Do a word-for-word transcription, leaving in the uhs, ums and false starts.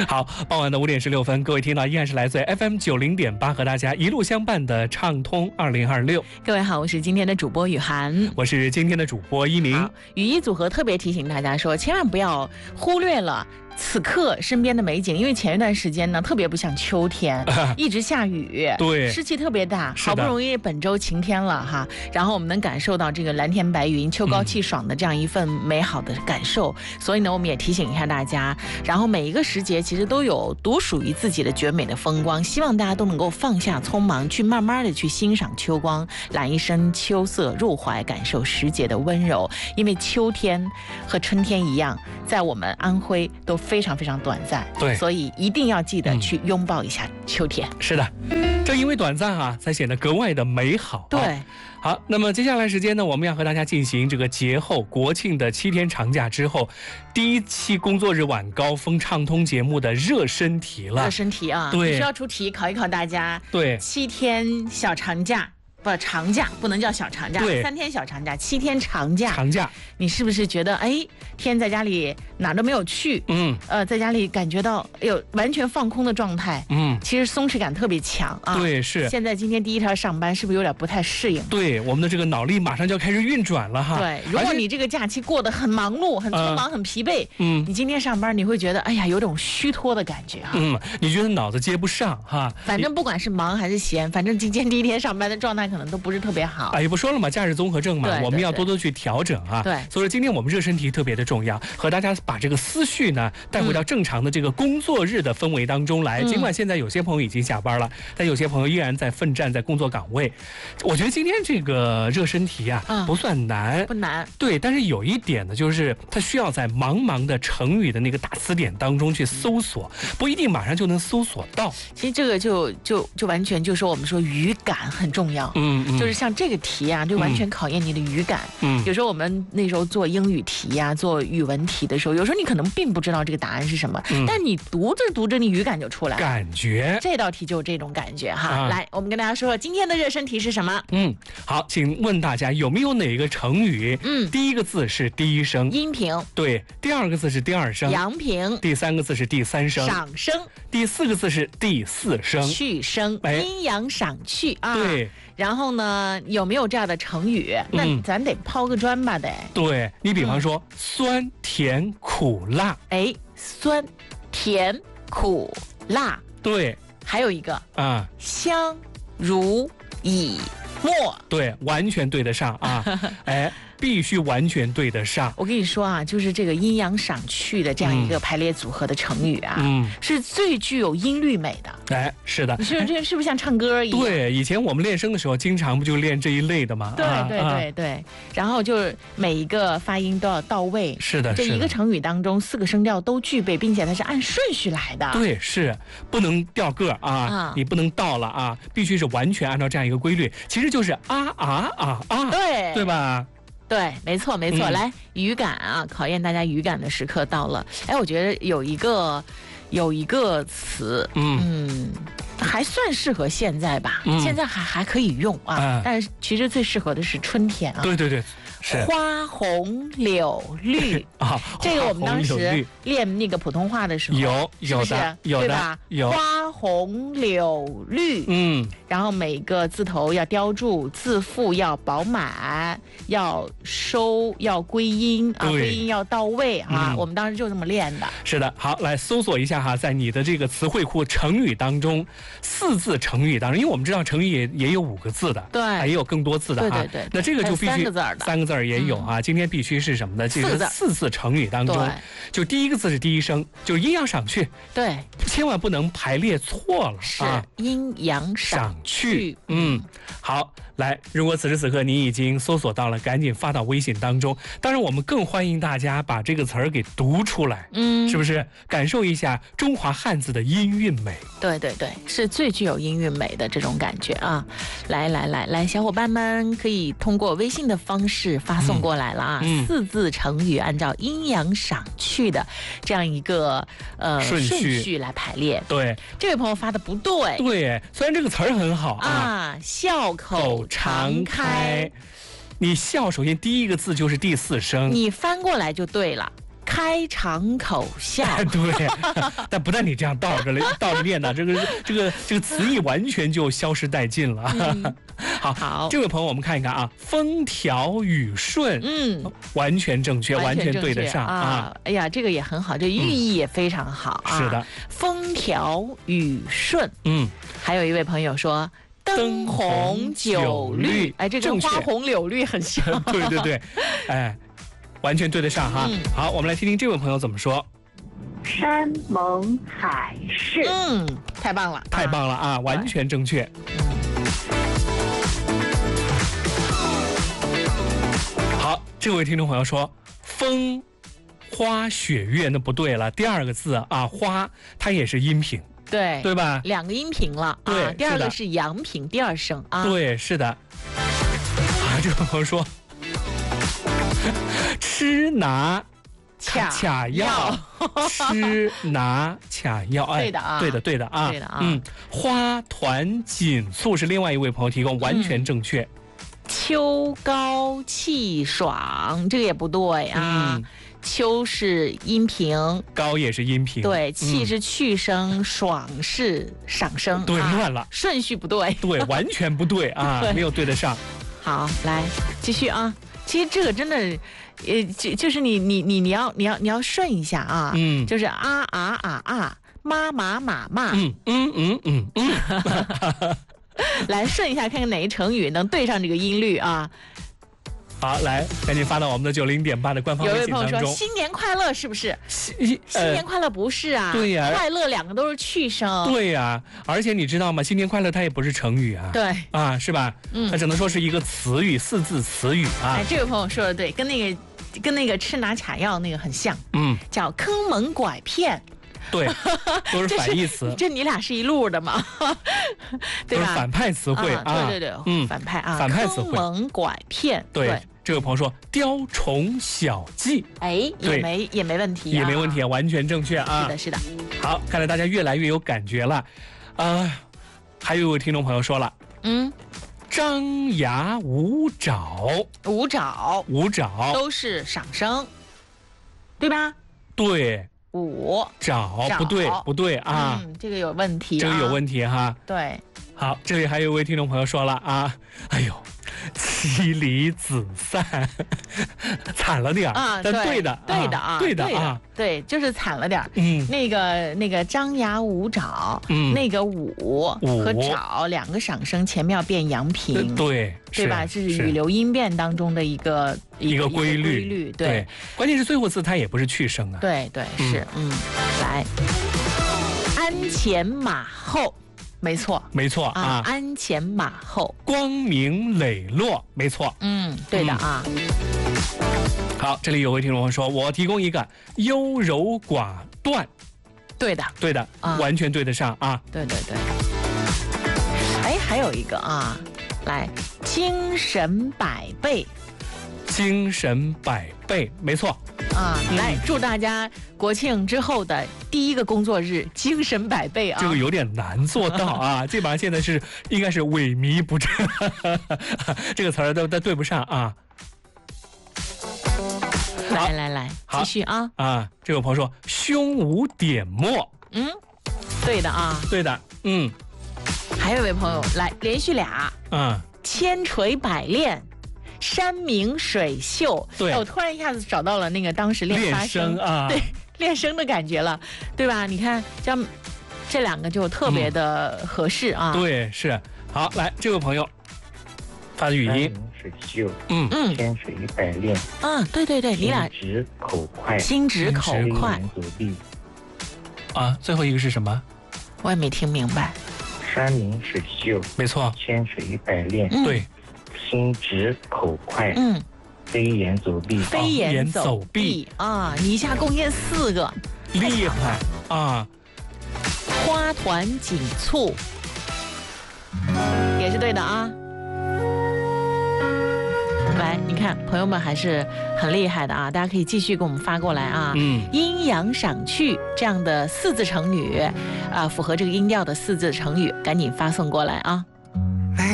好，傍晚的五点十六分，各位听到依然是来自 F M 九零点八和大家一路相伴的畅通二零二六。 各位好，我是今天的主播雨涵， 我是今天的主播一鸣。 语音组合特别提醒大家说，千万不要忽略了此刻身边的美景，因为前一段时间呢特别不像秋天，一直下雨， 对， 湿气特别大，好不容易本周晴天了哈，然后我们能感受到这个蓝天白云、秋高气爽的这样一份美好的感受，嗯、所以呢，我们也提醒一下大家，然后每一个时节其实都有独属于自己的绝美的风光，希望大家都能够放下匆忙，去慢慢的去欣赏秋光，揽一身秋色入怀，感受时节的温柔，因为秋天和春天一样，在我们安徽都非常非常短暂， 对， 所以一定要记得去拥抱一下秋天。 嗯、是的，正因为短暂啊，才显得格外的美好。 对， 好，那么接下来时间呢，我们要和大家进行这个节后国庆的七天长假之后，第一期工作日晚高峰畅通节目的热身题了。 热身题啊， 对， 需要出题考一考大家。 对， 七天小长假。不，长假不能叫小长假， 对， 三天小长假，七天长假。 长假， 你是不是觉得，哎，天在家里哪都没有去， 嗯， 呃，在家里感觉到哎呦完全放空的状态， 嗯， 其实松弛感特别强啊。 对，是。 现在今天第一天上班，是不是有点不太适应？ 对，我们的这个脑力马上就要开始运转了哈。 对，如果你这个假期过得很忙碌、很匆忙、呃、很疲惫，嗯，你今天上班你会觉得，哎呀，有种虚脱的感觉哈。 嗯，你觉得脑子接不上哈？ 反正不管是忙还是闲，反正今天第一天上班的状态可能都不是特别好。 啊，也不说了嘛，假日综合症嘛，我们要多多去调整啊。 对， 所以今天我们热身题特别的重要，和大家把这个思绪呢带回到正常的这个工作日的氛围当中来。嗯、尽管现在有些朋友已经下班了，但有些朋友依然在奋战在工作岗位。我觉得今天这个热身题啊，嗯、不算难， 不难。 对，但是有一点呢，就是它需要在茫茫的成语的那个大词典当中去搜索，不一定马上就能搜索到。 其实这个就就就完全就是我们说语感很重要。嗯嗯，就是像这个。这个题啊，就完全考验你的语感。嗯，有时候我们那时候做英语题呀、啊，做语文题的时候，有时候你可能并不知道这个答案是什么，嗯、但你读着读着，你语感就出来了。 感觉这道题就有这种感觉哈。啊、来，我们跟大家说，今天的热身题是什么？ 嗯，好，请问大家有没有哪个成语？嗯，第一个字是第一声， 阴平。 对，第二个字是第二声， 阳平。 第三个字是第三声， 赏声。 第四个字是第四声， 去声。 哎、 阴阳赏去啊。 对。 然后呢，有没有这样的成语？那咱得抛个砖吧，得。 对，你比方说、嗯、酸甜苦辣， 哎，酸甜苦辣， 对， 还有一个啊， 香如以沫， 对，完全对得上啊，哎。必须完全对得上。 我跟你说啊，就是这个阴阳赏去的这样一个排列组合的成语啊，嗯，是最具有音律美的。 哎，是的， 你说这是不是像唱歌一样？ 对，以前我们练声的时候，经常不就练这一类的吗？ 对对对对，啊、然后就是每一个发音都要到位。 是的， 这一个成语当中四个声调都具备，并且它是按顺序来的。 对，是不能掉个啊，啊你不能倒了啊，必须是完全按照这样一个规律。其实就是啊啊啊啊， 对， 对吧？ 对，没错没错。 嗯、 来，语感啊，考验大家语感的时刻到了。哎，我觉得有一个有一个词，嗯。嗯还算适合现在吧，嗯、现在还还可以用啊，嗯、但是其实最适合的是春天啊。 对对对，是花红柳绿啊。这个我们当时练那个普通话的时候， 有有的是是有的对吧？ 有花红柳绿， 嗯， 然后每个字头要雕住，字腹要饱满，要收要归音啊，归音要到位啊。嗯、我们当时就这么练的。 是的，好，来搜索一下哈，在你的这个词汇库成语当中。四字成语当中，因为我们知道成语也也有五个字的， 对， 也有更多字的啊。 对对 对, 对， 那这个就必须三个字的， 三个字也有啊。嗯、今天必须是什么呢？这个四字成语当中，就第一个字是第一声，就阴阳赏去， 对， 千万不能排列错了， 是啊，阴阳赏去。 嗯，好，来，如果此时此刻你已经搜索到了，赶紧发到微信当中。当然，我们更欢迎大家把这个词儿给读出来，嗯，是不是？感受一下中华汉字的音韵美。 对对对。是最具有音韵美的这种感觉啊！来来来来，小伙伴们可以通过微信的方式发送过来了啊！嗯、四字成语按照阴阳赏去的这样一个呃顺序, 顺序来排列。 对， 这位朋友发的不对。 对，虽然这个词儿很好啊， 啊笑口常开。 你笑，首先第一个字就是第四声， 你翻过来就对了。 开场口笑。 对，但不但你这样倒着倒着练呢，这个这个这个词义完全就消失殆尽了。嗯、好， 好， 这位朋友我们看一看啊，风调雨顺， 嗯， 完全正确，完全对得上 啊, 啊。哎呀，这个也很好，这寓意也非常好啊。 嗯、是的， 风调雨顺。嗯，还有一位朋友说。灯红酒绿，哎，这跟花红柳绿很像。 对对对，哎，完全对得上哈。嗯、好，我们来听听这位朋友怎么说。 山盟海誓， 嗯，太棒了， 太棒了啊，啊完全正确。好，这位听众朋友说风花雪月，那不对了，第二个字啊，花它也是阴平。 对对吧？ 两个音频了， 对， 啊、第二个是阳平，第二声啊。 对，是的。啊，这个朋友说，吃拿卡卡药，吃拿卡药，哎， 对的啊， 对的，对的啊， 对的啊。 嗯，花团锦簇是另外一位朋友提供，完全正确。嗯、 秋高气爽，这个也不对啊。嗯秋是阴平， 高也是阴平， 对，气是去声，嗯、爽是上声， 对，啊、乱了， 顺序不对， 对，完全不对啊，没有对得上。 好，来继续啊，其实这个真的，呃，就就是你你你你要你要你要顺一下啊，嗯，就是啊啊啊啊，妈妈妈妈， 嗯嗯嗯嗯嗯， 来顺一下，看看哪一成语能对上这个音律啊。 好，来，赶紧发到我们的九零点八的官方微信当中。 有位朋友说：“新年快乐，是不是？新新年快乐不是啊？ 对呀， 快乐两个都是去声。 对呀，而且你知道吗？新年快乐它也不是成语啊。 对啊，是吧？嗯，它只能说是一个词语，四字词语啊。 哎，这位朋友说的对，跟那个跟那个吃拿卡药那个很像。嗯，叫坑蒙拐骗。” 对，都是反义词。 这你俩是一路的嘛？对吧？ 都是反派词汇啊！ 对对对，嗯，反派啊， 反派词汇。 坑蒙拐骗。 对，这位朋友说雕虫小技， 哎，也没也没问题， 也没问题，完全正确啊！ 是的，是的。 好，看来大家越来越有感觉了。啊，还有一位听众朋友说了，嗯，张牙舞爪， 舞爪， 舞爪都是上声，对吧？ 对。 舞找不对不对啊、 嗯，这个有问题、啊， 这个有问题哈。 对， 好，这里还有一位听众朋友说了啊，哎呦，妻离子散，惨了点啊， 但对的， 对的啊， 对的啊， 对，就是惨了点嗯，那个那个张牙舞爪，嗯，那个舞和爪两个赏声前面要变阳平， 对， 对吧？是语流音变当中的一个一个规律， 规律， 对。关键是最后字它也不是去声啊， 对对是，嗯，来，鞍前马后。没错， 没错啊！ 啊鞍前马后， 光明磊落，没错。 嗯，对的啊。嗯、 好，这里有位听众说，我提供一个优柔寡断， 对的， 对的，啊、完全对得上啊！ 对对对。哎，还有一个啊，来，精神百倍， 精神百倍，没错。 啊，来祝大家国庆之后的第一个工作日精神百倍啊！ 这个有点难做到啊，这把现在是应该是萎靡不振，这个词儿都都对不上啊。 来来来，继续啊啊！这位朋友说胸无点墨， 嗯，对的啊， 对的，嗯。 还有一位朋友来连续俩， 嗯， 千锤百炼。山明水秀， 对、 哎，我突然一下子找到了那个当时练发声啊， 对，练声的感觉了，对吧？你看，这样这两个就特别的合适啊。 嗯、对，是。好，来，这位朋友发的语音， 山明水秀，嗯嗯，千锤百炼， 啊，对对对，你俩心直口快， 心直口快， 啊，最后一个是什么？ 我也没听明白。 山明水秀， 没错， 千锤百炼， 嗯、 对。 心直口快，嗯，飞檐走壁， 飞檐走壁啊！你一下贡献四个， 厉害啊！ 花团锦簇也是对的啊。来，你看，朋友们还是很厉害的啊！大家可以继续给我们发过来啊。嗯，阴阳赏去这样的四字成语，啊，符合这个音调的四字成语，赶紧发送过来啊。